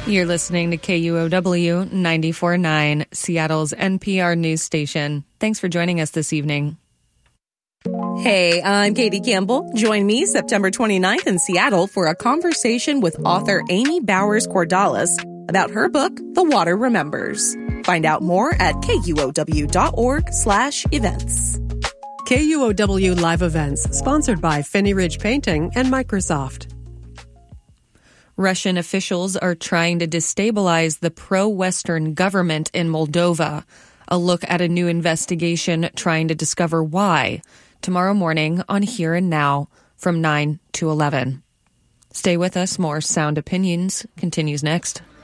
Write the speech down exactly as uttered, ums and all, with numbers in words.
You're listening to K U O W ninety-four point nine, Seattle's N P R news station. Thanks for joining us this evening. Hey, I'm Katie Campbell. Join me September twenty-ninth in Seattle for a conversation with author Amy Bowers-Cordalis about her book, The Water Remembers. Find out more at kuow.org slash events. K U O W Live Events, sponsored by Finney Ridge Painting and Microsoft. Russian officials are trying to destabilize the pro-Western government in Moldova. A look at a new investigation trying to discover why. Tomorrow morning on Here and Now from nine to eleven. Stay with us. More Sound Opinions continues next.